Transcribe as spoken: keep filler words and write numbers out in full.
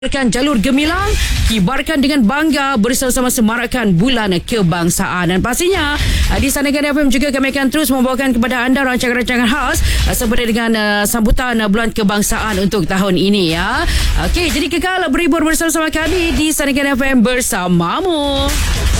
Kan jalur gemilang kibarkan dengan bangga bersama-sama semarakkan bulan kebangsaan, dan pastinya di Sanegan F M juga kami akan terus membawakan kepada anda rancangan-rancangan khas seperti dengan uh, sambutan uh, bulan kebangsaan untuk tahun ini ya. Okey, jadi kekal berhibur bersama-sama kami di Sanegan F M bersamamu.